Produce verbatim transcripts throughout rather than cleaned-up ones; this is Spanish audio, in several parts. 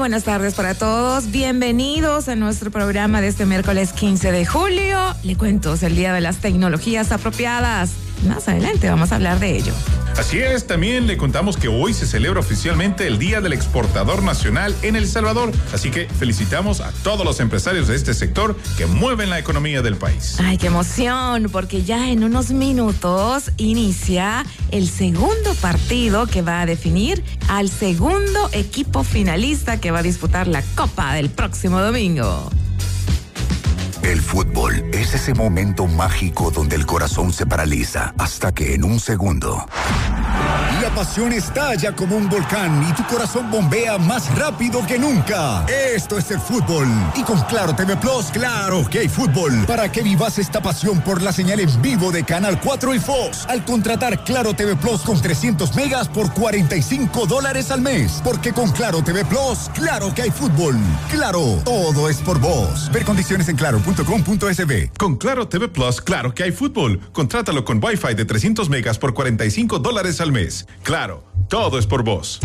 buenas tardes para todos. Bienvenidos a nuestro programa de este miércoles quince de julio. Le cuento, es el Día de las Tecnologías Apropiadas. Más adelante vamos a hablar de ello. Así es, también le contamos que hoy se celebra oficialmente el Día del Exportador Nacional en El Salvador. Así que felicitamos a todos los empresarios de este sector que mueven la economía del país. Ay, qué emoción, porque ya en unos minutos inicia el segundo partido que va a definir al segundo equipo finalista que va a disputar la Copa del próximo domingo. El fútbol es ese momento mágico donde el corazón se paraliza hasta que en un segundo la pasión estalla como un volcán y tu corazón bombea más rápido que nunca. Esto es el fútbol. Y con Claro T V Plus, claro que hay fútbol. Para que vivas esta pasión por la señal en vivo de Canal cuatro y Fox. Al contratar Claro T V Plus con trescientos megas por cuarenta y cinco dólares al mes. Porque con Claro T V Plus, claro que hay fútbol. Claro, todo es por vos. Ver condiciones en claro punto com punto es be. Con Claro T V Plus, claro que hay fútbol. Contrátalo con Wi-Fi de trescientos megas por cuarenta y cinco dólares al mes. Claro, todo es por vos.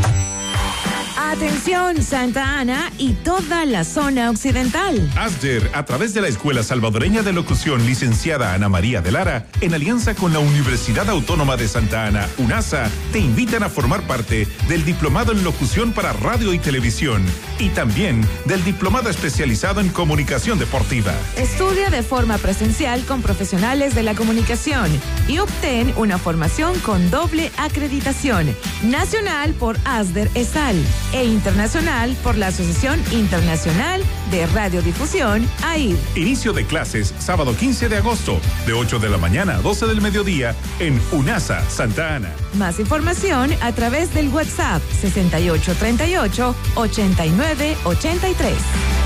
Atención, Santa Ana y toda la zona occidental. ASDER, a través de la Escuela Salvadoreña de Locución, licenciada Ana María de Lara, en alianza con la Universidad Autónoma de Santa Ana, UNASA, te invitan a formar parte del Diplomado en Locución para Radio y Televisión y también del Diplomado especializado en Comunicación Deportiva. Estudia de forma presencial con profesionales de la comunicación y obtén una formación con doble acreditación, nacional por ASDER ESAL e internacional por la Asociación Internacional de Radiodifusión, A I R. Inicio de clases sábado quince de agosto, de ocho de la mañana a doce del mediodía en UNASA, Santa Ana. Más información a través del WhatsApp sesenta y ocho treinta y ocho, ochenta y nueve ochenta y tres.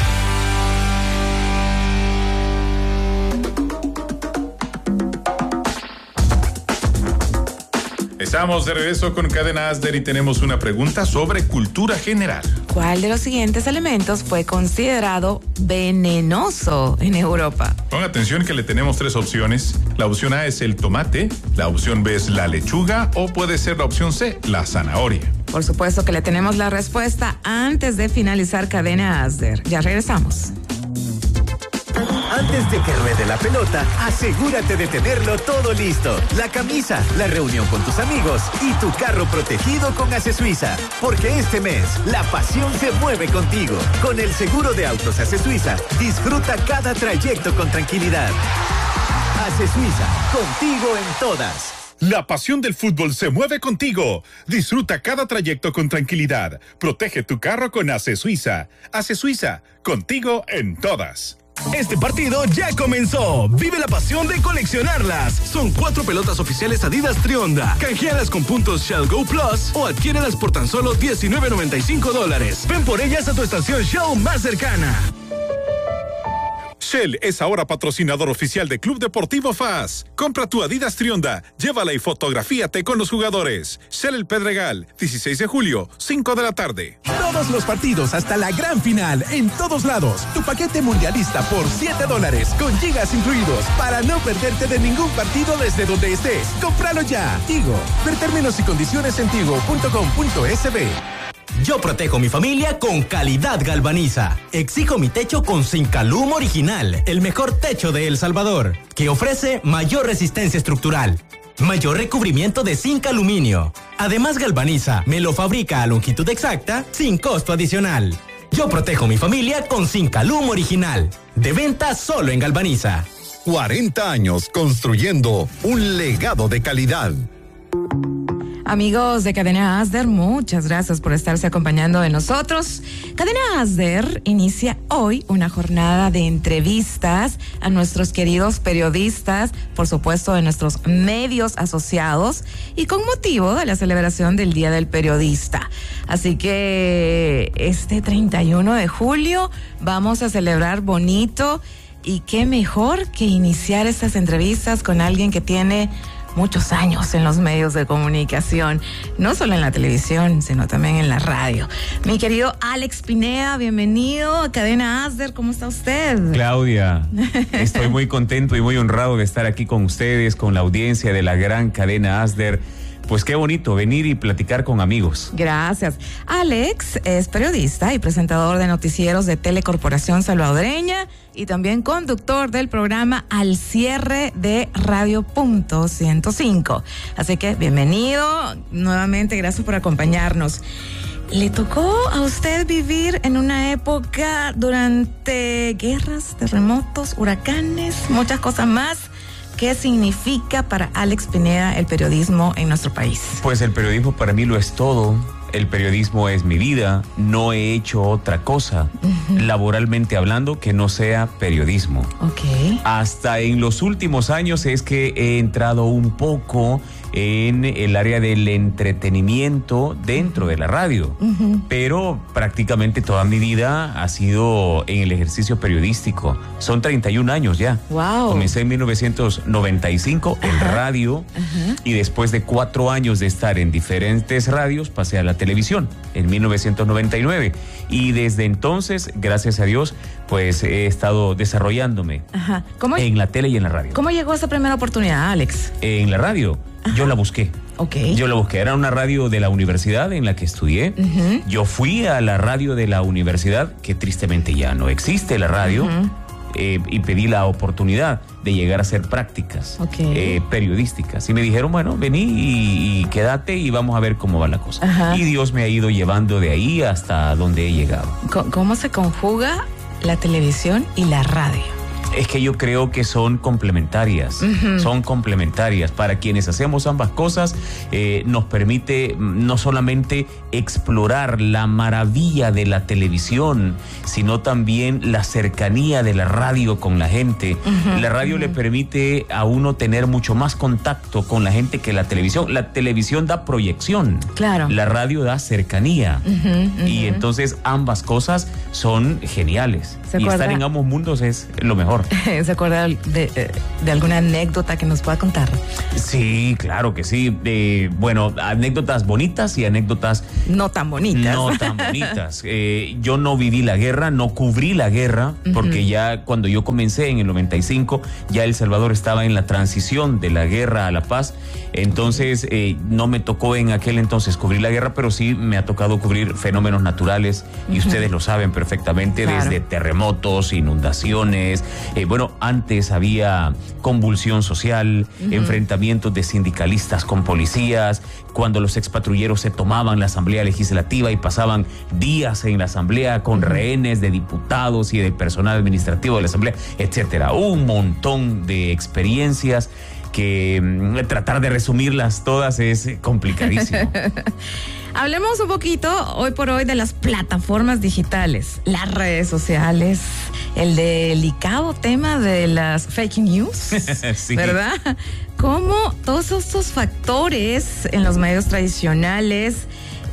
Estamos de regreso con Cadena ASDER y tenemos una pregunta sobre cultura general. ¿Cuál de los siguientes elementos fue considerado venenoso en Europa? Ponga atención que le tenemos tres opciones. La opción A es el tomate, la opción B es la lechuga o puede ser la opción C, la zanahoria. Por supuesto que le tenemos la respuesta antes de finalizar Cadena ASDER. Ya regresamos. Antes de que ruede la pelota, asegúrate de tenerlo todo listo. La camisa, la reunión con tus amigos y tu carro protegido con Ace Suiza. Porque este mes, la pasión se mueve contigo. Con el seguro de autos Ace Suiza, disfruta cada trayecto con tranquilidad. Ace Suiza, contigo en todas. La pasión del fútbol se mueve contigo. Disfruta cada trayecto con tranquilidad. Protege tu carro con Ace Suiza. Ace Suiza, contigo en todas. Este partido ya comenzó. Vive la pasión de coleccionarlas. Son cuatro pelotas oficiales Adidas Trionda. Canjealas con puntos Shell Go Plus o adquiérelas por tan solo diecinueve noventa y cinco dólares. Ven por ellas a tu estación Shell más cercana. Shell es ahora patrocinador oficial de Club Deportivo F A S. Compra tu Adidas Trionda, llévala y fotografíate con los jugadores. Shell El Pedregal, dieciséis de julio, cinco de la tarde. Todos los partidos hasta la gran final, en todos lados. Tu paquete mundialista por siete dólares, con gigas incluidos, para no perderte de ningún partido desde donde estés. ¡Cómpralo ya! Tigo. Ver términos y condiciones en tigo punto com punto es be. Yo protejo mi familia con Calidad Galvaniza. Exijo mi techo con Zincalum Original, el mejor techo de El Salvador, que ofrece mayor resistencia estructural, mayor recubrimiento de zinc aluminio. Además, Galvaniza me lo fabrica a longitud exacta, sin costo adicional. Yo protejo mi familia con Zincalum Original. De venta solo en Galvaniza. cuarenta años construyendo un legado de calidad. Amigos de Cadena ASDER, muchas gracias por estarse acompañando de nosotros. Cadena ASDER inicia hoy una jornada de entrevistas a nuestros queridos periodistas, por supuesto de nuestros medios asociados y con motivo de la celebración del Día del Periodista. Así que este treinta y uno de julio vamos a celebrar bonito y qué mejor que iniciar estas entrevistas con alguien que tiene muchos años en los medios de comunicación, no solo en la televisión, sino también en la radio. Mi querido Alex Pineda, bienvenido a Cadena ASDER, ¿cómo está usted? Claudia, estoy muy contento y muy honrado de estar aquí con ustedes, con la audiencia de la gran Cadena ASDER. pues qué bonito venir y platicar con amigos. Gracias. Alex es periodista y presentador de noticieros de Telecorporación Salvadoreña y también conductor del programa Al Cierre de Radio Punto ciento cinco. Así que bienvenido nuevamente, gracias por acompañarnos. ¿Le tocó a usted vivir en una época durante guerras, terremotos, huracanes, muchas cosas más? ¿Qué significa para Alex Pineda el periodismo en nuestro país? Pues el periodismo para mí lo es todo. El periodismo es mi vida. No he hecho otra cosa, uh-huh. laboralmente hablando, que no sea periodismo. Okay. Hasta en los últimos años es que he entrado un poco en el área del entretenimiento dentro de la radio, uh-huh. pero prácticamente toda mi vida ha sido en el ejercicio periodístico. Son treinta y un años ya. Wow. Comencé en mil novecientos noventa y cinco en uh-huh. radio uh-huh. y después de cuatro años de estar en diferentes radios pasé a la televisión en mil novecientos noventa y nueve y desde entonces, gracias a Dios, pues he estado desarrollándome uh-huh. ¿Cómo, en la tele y en la radio. ¿Cómo llegó esa primera oportunidad, Alex? En la radio. Ajá. Yo la busqué. Okay. Yo la busqué. Era una radio de la universidad en la que estudié. Uh-huh. Yo fui a la radio de la universidad, que tristemente ya no existe la radio, uh-huh. eh, y pedí la oportunidad de llegar a hacer prácticas okay. eh, periodísticas. Y me dijeron, bueno, vení y, y quédate y vamos a ver cómo va la cosa. Uh-huh. Y Dios me ha ido llevando de ahí hasta donde he llegado. ¿Cómo se conjuga la televisión y la radio? Es que yo creo que son complementarias, uh-huh. son complementarias. Para quienes hacemos ambas cosas, eh, nos permite no solamente explorar la maravilla de la televisión, sino también la cercanía de la radio con la gente. Uh-huh. La radio uh-huh. le permite a uno tener mucho más contacto con la gente que la televisión. La televisión da proyección, claro. La radio da cercanía. Uh-huh, uh-huh. Y entonces ambas cosas son geniales. Y estar en ambos mundos es lo mejor. ¿Se acuerda de, de alguna anécdota que nos pueda contar? Sí, claro que sí. Eh, bueno, anécdotas bonitas y anécdotas no tan bonitas. No tan bonitas. Eh, yo no viví la guerra, no cubrí la guerra, uh-huh. porque ya cuando yo comencé en el noventa y cinco, ya El Salvador estaba en la transición de la guerra a la paz. Entonces, eh, no me tocó en aquel entonces cubrir la guerra, pero sí me ha tocado cubrir fenómenos naturales, y uh-huh. ustedes lo saben perfectamente, claro. desde terremotos, inundaciones. Eh, bueno, antes había convulsión social, uh-huh. enfrentamientos de sindicalistas con policías, cuando los expatrulleros se tomaban la Asamblea Legislativa y pasaban días en la Asamblea con uh-huh. rehenes de diputados y del personal administrativo de la Asamblea, etcétera. Un montón de experiencias que mmm, tratar de resumirlas todas es complicadísimo. Hablemos un poquito hoy por hoy de las plataformas digitales, las redes sociales, el delicado tema de las fake news, sí. ¿verdad? ¿Cómo todos estos factores en los medios tradicionales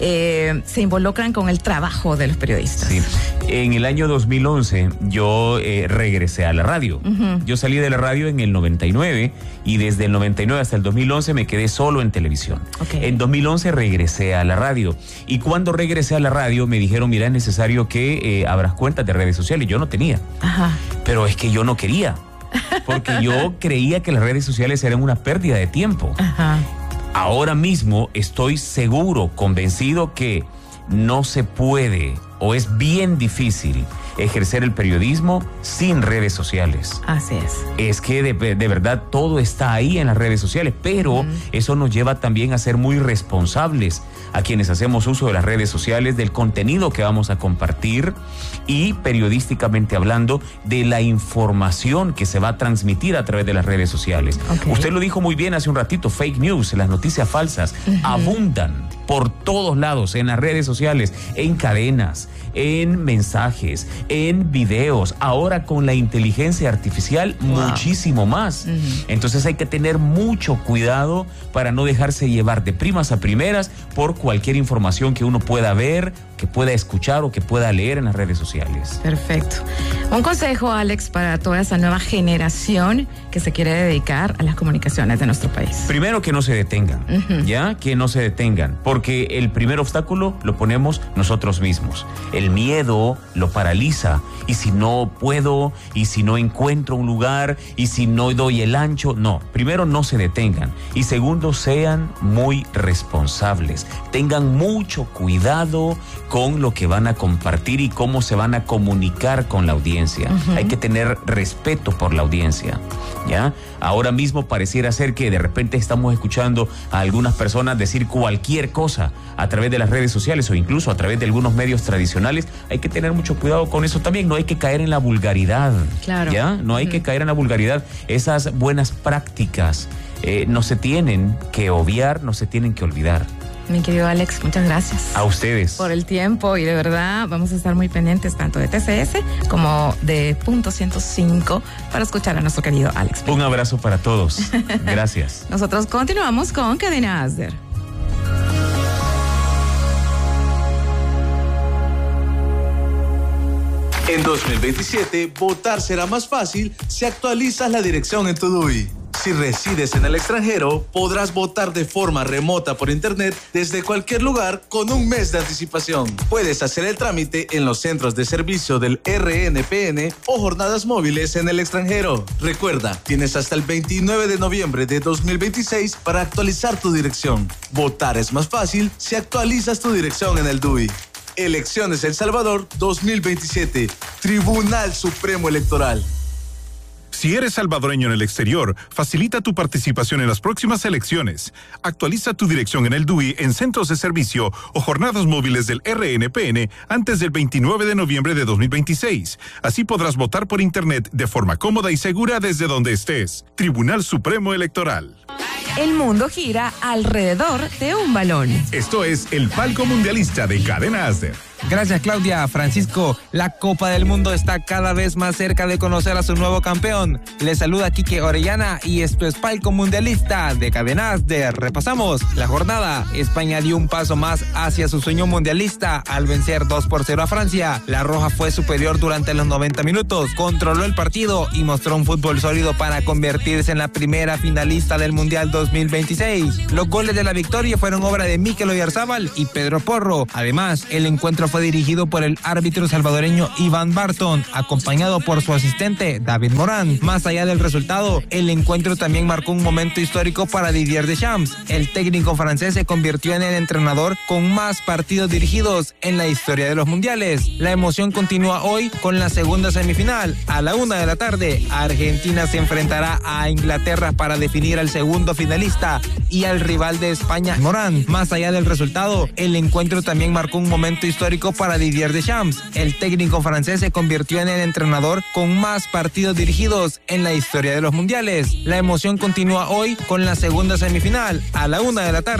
eh, se involucran con el trabajo de los periodistas? Sí. En el año dos mil once yo eh, regresé a la radio. Uh-huh. Yo salí de la radio en el noventa y nueve y desde el noventa y nueve hasta el dos mil once me quedé solo en televisión. Okay. En dos mil once regresé a la radio y cuando regresé a la radio me dijeron, mira, es necesario que eh, abras cuentas de redes sociales. Yo no tenía. Ajá. Pero es que yo no quería, porque yo creía que las redes sociales eran una pérdida de tiempo. Ajá. Ahora mismo estoy seguro, convencido que no se puede o es bien difícil ejercer el periodismo sin redes sociales. Así es. Es que de, de verdad todo está ahí en las redes sociales, pero mm. eso nos lleva también a ser muy responsables a quienes hacemos uso de las redes sociales, del contenido que vamos a compartir y periodísticamente hablando de la información que se va a transmitir a través de las redes sociales. Okay. Usted lo dijo muy bien hace un ratito, fake news, las noticias falsas uh-huh. abundan por todos lados, en las redes sociales, en cadenas, en mensajes, en videos, ahora con la inteligencia artificial wow. muchísimo más. Uh-huh. Entonces hay que tener mucho cuidado para no dejarse llevar de primas a primeras por cualquier información que uno pueda ver, que pueda escuchar o que pueda leer en las redes sociales. Perfecto. Un consejo, Alex, para toda esa nueva generación que se quiere dedicar a las comunicaciones de nuestro país. Primero, que no se detengan, uh-huh. ¿ya? Que no se detengan, porque el primer obstáculo lo ponemos nosotros mismos. El miedo lo paraliza, y si no puedo, y si no encuentro un lugar, y si no doy el ancho, no. Primero, no se detengan, y segundo, sean muy responsables. Tengan mucho cuidado con lo que van a compartir y cómo se van a comunicar con la audiencia. Uh-huh. Hay que tener respeto por la audiencia, ¿ya? Ahora mismo pareciera ser que de repente estamos escuchando a algunas personas decir cualquier cosa a través de las redes sociales o incluso a través de algunos medios tradicionales. Hay que tener mucho cuidado con eso también. No hay que caer en la vulgaridad, claro. ¿ya? No hay uh-huh. que caer en la vulgaridad. Esas buenas prácticas eh, no se tienen que obviar, no se tienen que olvidar. Mi querido Alex, muchas gracias. A ustedes. Por el tiempo, y de verdad vamos a estar muy pendientes tanto de T C S como de Punto ciento cinco para escuchar a nuestro querido Alex. Un abrazo para todos. Gracias. Nosotros continuamos con Cadena Asder. En dos mil veintisiete, votar será más fácil si actualizas la dirección en tu D U I. Si resides en el extranjero, podrás votar de forma remota por internet desde cualquier lugar con un mes de anticipación. Puedes hacer el trámite en los centros de servicio del R N P N o jornadas móviles en el extranjero. Recuerda, tienes hasta el veintinueve de noviembre de dos mil veintiséis para actualizar tu dirección. Votar es más fácil si actualizas tu dirección en el D U I. Elecciones El Salvador dos mil veintisiete. Tribunal Supremo Electoral. Si eres salvadoreño en el exterior, facilita tu participación en las próximas elecciones. Actualiza tu dirección en el D U I en centros de servicio o jornadas móviles del R N P N antes del veintinueve de noviembre de dos mil veintiséis. Así podrás votar por internet de forma cómoda y segura desde donde estés. Tribunal Supremo Electoral. El mundo gira alrededor de un balón. Esto es el palco mundialista de Cadena Asder. Gracias, Claudia. Francisco, la Copa del Mundo está cada vez más cerca de conocer a su nuevo campeón. Les saluda Quique Orellana y esto es Palco Mundialista de Cadena Asder. Repasamos la jornada. España dio un paso más hacia su sueño mundialista al vencer dos por cero a Francia. La Roja fue superior durante los noventa minutos, controló el partido y mostró un fútbol sólido para convertirse en la primera finalista del Mundial dos mil veintiséis. Los goles de la victoria fueron obra de Mikel Oyarzabal y Pedro Porro. Además, el encuentro fue dirigido por el árbitro salvadoreño Iván Barton, acompañado por su asistente David Morán. Más allá del resultado, el encuentro también marcó un momento histórico para Didier Deschamps. El técnico francés se convirtió en el entrenador con más partidos dirigidos en la historia de los mundiales. La emoción continúa hoy con la segunda semifinal. A la una de la tarde, Argentina se enfrentará a Inglaterra para definir al segundo finalista y al rival de España, Morán. Más allá del resultado, el encuentro también marcó un momento histórico para Didier Deschamps. El técnico francés se convirtió en el entrenador con más partidos dirigidos en la historia de los mundiales. La emoción continúa hoy con la segunda semifinal. A la una de la tarde,